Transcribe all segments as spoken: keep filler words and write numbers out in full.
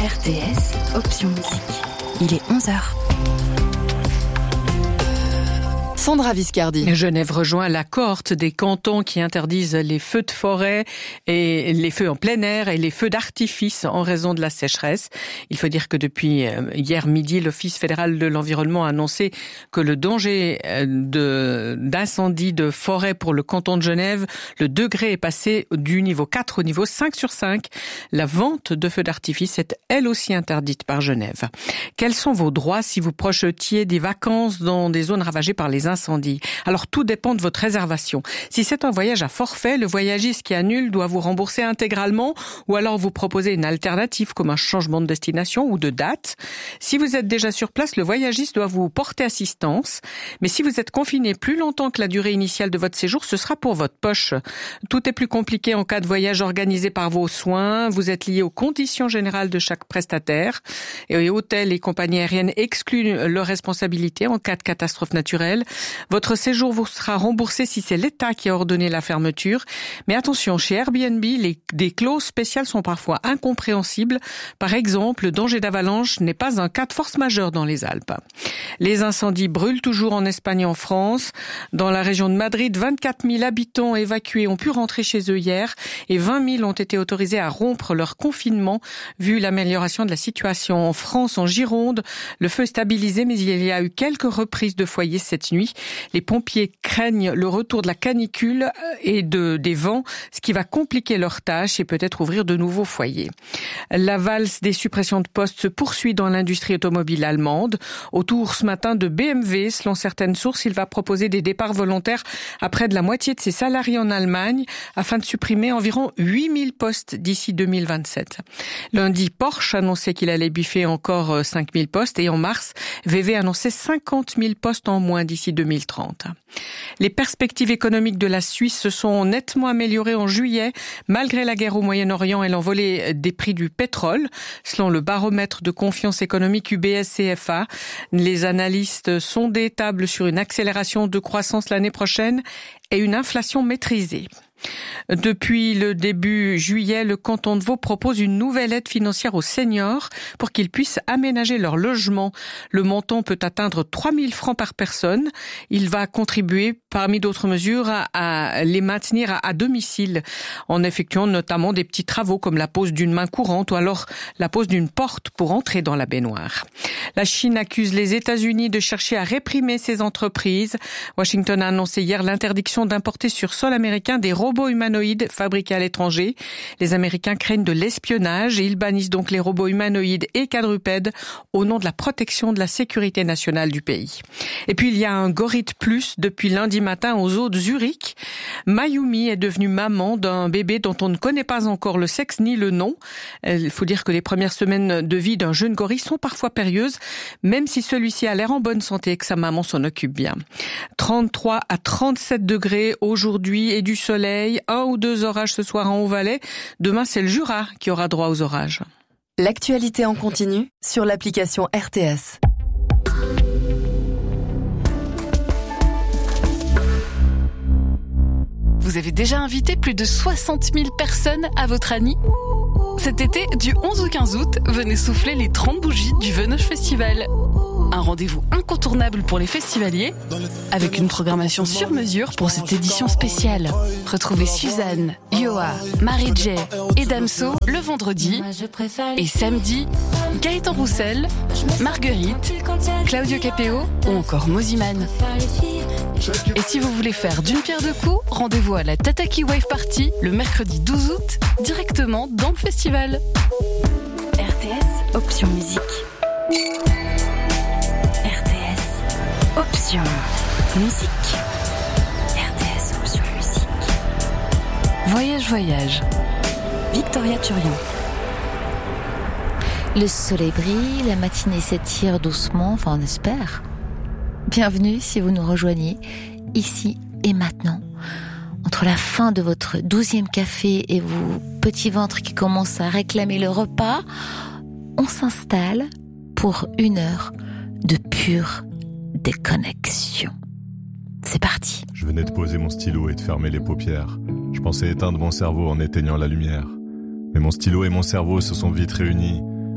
R T S, option musique. Il est onze heures. Sandra Viscardi. Genève rejoint la cohorte des cantons qui interdisent les feux de forêt et les feux en plein air et les feux d'artifice en raison de la sécheresse. Il faut dire que depuis hier midi, l'Office fédéral de l'environnement a annoncé que le danger de, d'incendie de forêt pour le canton de Genève, le degré est passé du niveau quatre au niveau cinq sur cinq. La vente de feux d'artifice est elle aussi interdite par Genève. Quels sont vos droits si vous projetiez des vacances dans des zones ravagées par les incendie. Alors tout dépend de votre réservation. Si c'est un voyage à forfait, le voyagiste qui annule doit vous rembourser intégralement ou alors vous proposer une alternative comme un changement de destination ou de date. Si vous êtes déjà sur place, le voyagiste doit vous porter assistance. Mais si vous êtes confiné plus longtemps que la durée initiale de votre séjour, ce sera pour votre poche. Tout est plus compliqué en cas de voyage organisé par vos soins. Vous êtes lié aux conditions générales de chaque prestataire. Et les hôtels et compagnies aériennes excluent leur responsabilité en cas de catastrophe naturelle. Votre séjour vous sera remboursé si c'est l'État qui a ordonné la fermeture. Mais attention, chez Airbnb, les, des clauses spéciales sont parfois incompréhensibles. Par exemple, le danger d'avalanche n'est pas un cas de force majeure dans les Alpes. Les incendies brûlent toujours en Espagne et en France. Dans la région de Madrid, vingt-quatre mille habitants évacués ont pu rentrer chez eux hier et vingt mille ont été autorisés à rompre leur confinement vu l'amélioration de la situation. En France, en Gironde, le feu est stabilisé, mais il y a eu quelques reprises de foyers cette nuit. Les pompiers craignent le retour de la canicule et de, des vents, ce qui va compliquer leur tâche et peut-être ouvrir de nouveaux foyers. La valse des suppressions de postes se poursuit dans l'industrie automobile allemande. Autour ce matin de B M W, selon certaines sources, il va proposer des départs volontaires à près de la moitié de ses salariés en Allemagne afin de supprimer environ huit mille postes d'ici deux mille vingt-sept. Lundi, Porsche annonçait qu'il allait biffer encore cinq mille postes et en mars, V W annonçait cinquante mille postes en moins d'ici deux mille trente. Les perspectives économiques de la Suisse se sont nettement améliorées en juillet, malgré la guerre au Moyen-Orient et l'envolée des prix du pétrole. Selon le baromètre de confiance économique U B S C F A, les analystes sondés tablent sur une accélération de croissance l'année prochaine et une inflation maîtrisée. Depuis le début juillet, le canton de Vaud propose une nouvelle aide financière aux seniors pour qu'ils puissent aménager leur logement. Le montant peut atteindre trois mille francs par personne. Il va contribuer, parmi d'autres mesures, à, à les maintenir à, à domicile en effectuant notamment des petits travaux comme la pose d'une main courante ou alors la pose d'une porte pour entrer dans la baignoire. La Chine accuse les États-Unis de chercher à réprimer ces entreprises. Washington a annoncé hier l'interdiction d'importer sur sol américain des robots humanoïdes fabriqués à l'étranger. Les Américains craignent de l'espionnage et ils bannissent donc les robots humanoïdes et quadrupèdes au nom de la protection de la sécurité nationale du pays. Et puis il y a un Gorrit Plus depuis lundi matin aux eaux de Zurich. Mayumi est devenue maman d'un bébé dont on ne connaît pas encore le sexe ni le nom. Il faut dire que les premières semaines de vie d'un jeune gorille sont parfois périlleuses, même si celui-ci a l'air en bonne santé et que sa maman s'en occupe bien. trente-trois à trente-sept degrés aujourd'hui et du soleil, un ou deux orages ce soir en Haut-Valais. Demain, c'est le Jura qui aura droit aux orages. L'actualité en continu sur l'application R T S. Vous avez déjà invité plus de soixante mille personnes à votre Annie ? Cet été, du onze au quinze août, venez souffler les trente bougies du Venoche Festival. Un rendez-vous incontournable pour les festivaliers, avec une programmation sur mesure pour cette édition spéciale. Retrouvez Suzanne, Yoa, Marie-J et Damso le vendredi et samedi, Gaëtan Roussel, Marguerite, Claudio Capéo ou encore Moziman. Et si vous voulez faire d'une pierre deux coups, rendez-vous à la Tataki Wave Party le mercredi douze août, directement dans le festival. R T S, option musique. R T S, option musique. R T S, option musique. Voyage, voyage. Victoria Turion. Le soleil brille, la matinée s'étire doucement, enfin on espère. Bienvenue si vous nous rejoignez, ici et maintenant. Entre la fin de votre douzième café et vos petits ventres qui commencent à réclamer le repas, on s'installe pour une heure de pure déconnexion. C'est parti. Je venais de poser mon stylo et de fermer les paupières. Je pensais éteindre mon cerveau en éteignant la lumière. Mais mon stylo et mon cerveau se sont vite réunis.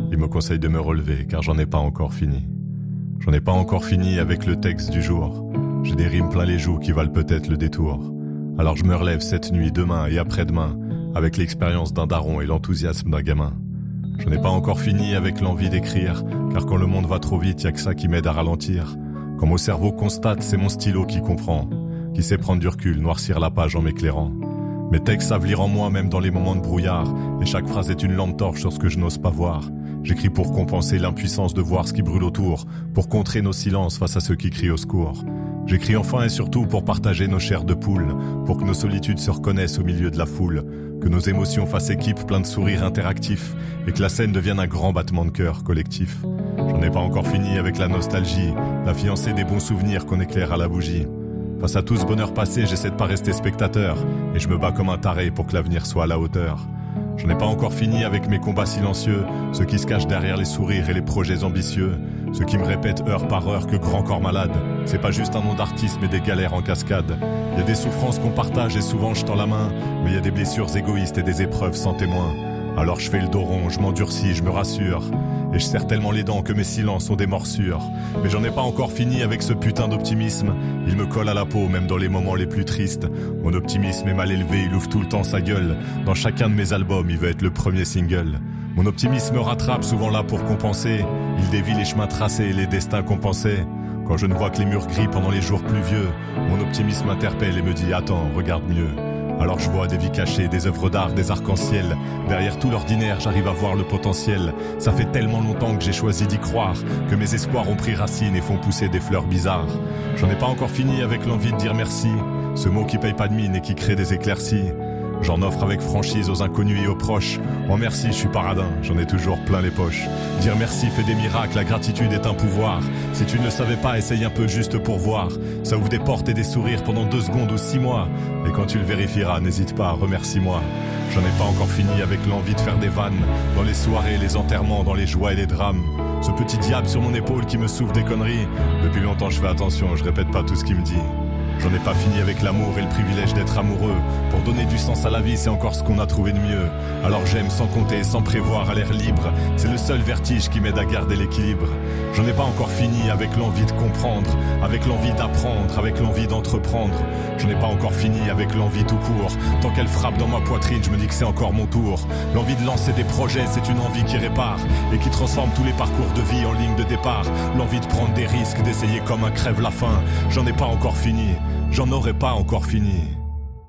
Il me conseille de me relever car j'en ai pas encore fini. J'en ai pas encore fini avec le texte du jour. J'ai des rimes plein les joues qui valent peut-être le détour. Alors je me relève cette nuit, demain et après-demain, avec l'expérience d'un daron et l'enthousiasme d'un gamin. J'en ai pas encore fini avec l'envie d'écrire, car quand le monde va trop vite, y a que ça qui m'aide à ralentir. Quand mon cerveau constate, c'est mon stylo qui comprend, qui sait prendre du recul, noircir la page en m'éclairant. Mes textes savent lire en moi même dans les moments de brouillard, et chaque phrase est une lampe torche sur ce que je n'ose pas voir. J'écris pour compenser l'impuissance de voir ce qui brûle autour, pour contrer nos silences face à ceux qui crient au secours. J'écris enfin et surtout pour partager nos chairs de poule, pour que nos solitudes se reconnaissent au milieu de la foule, que nos émotions fassent équipe plein de sourires interactifs, et que la scène devienne un grand battement de cœur collectif. J'en ai pas encore fini avec la nostalgie, la fiancée des bons souvenirs qu'on éclaire à la bougie. Face à tout ce bonheur passé, j'essaie de pas rester spectateur, et je me bats comme un taré pour que l'avenir soit à la hauteur. J'en ai pas encore fini avec mes combats silencieux, ceux qui se cachent derrière les sourires et les projets ambitieux, ceux qui me répètent heure par heure que grand corps malade, c'est pas juste un nom d'artiste mais des galères en cascade. Y a des souffrances qu'on partage et souvent je tends la main, mais y a des blessures égoïstes et des épreuves sans témoin. Alors je fais le dos rond, je m'endurcis, je me rassure, et je serre tellement les dents que mes silences sont des morsures. Mais j'en ai pas encore fini avec ce putain d'optimisme, il me colle à la peau même dans les moments les plus tristes. Mon optimisme est mal élevé, il ouvre tout le temps sa gueule, dans chacun de mes albums il veut être le premier single. Mon optimisme me rattrape, souvent là pour compenser, il dévie les chemins tracés et les destins compensés. Quand je ne vois que les murs gris pendant les jours pluvieux, mon optimisme m'interpelle et me dit « Attends, regarde mieux ». Alors je vois des vies cachées, des œuvres d'art, des arcs-en-ciel. Derrière tout l'ordinaire, j'arrive à voir le potentiel. Ça fait tellement longtemps que j'ai choisi d'y croire, que mes espoirs ont pris racine et font pousser des fleurs bizarres. J'en ai pas encore fini avec l'envie de dire merci, ce mot qui paye pas de mine et qui crée des éclaircies. J'en offre avec franchise aux inconnus et aux proches. En merci, je suis paradin, j'en ai toujours plein les poches. Dire merci fait des miracles, la gratitude est un pouvoir. Si tu ne le savais pas, essaye un peu juste pour voir. Ça ouvre des portes et des sourires pendant deux secondes ou six mois. Et quand tu le vérifieras, n'hésite pas, remercie-moi. J'en ai pas encore fini avec l'envie de faire des vannes, dans les soirées, les enterrements, dans les joies et les drames. Ce petit diable sur mon épaule qui me souffle des conneries. Depuis longtemps je fais attention, je répète pas tout ce qu'il me dit. J'en ai pas fini avec l'amour et le privilège d'être amoureux. Pour donner du sens à la vie, c'est encore ce qu'on a trouvé de mieux. Alors j'aime sans compter, sans prévoir, à l'air libre. C'est le seul vertige qui m'aide à garder l'équilibre. J'en ai pas encore fini avec l'envie de comprendre, avec l'envie d'apprendre, avec l'envie d'entreprendre. J'en ai pas encore fini avec l'envie tout court. Tant qu'elle frappe dans ma poitrine, je me dis que c'est encore mon tour. L'envie de lancer des projets, c'est une envie qui répare et qui transforme tous les parcours de vie en ligne de départ. L'envie de prendre des risques, d'essayer comme un crève la faim. J'en ai pas encore fini. J'en aurais pas encore fini.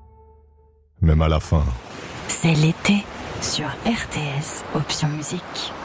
Même à la fin. C'est l'été sur R T S Option Musique.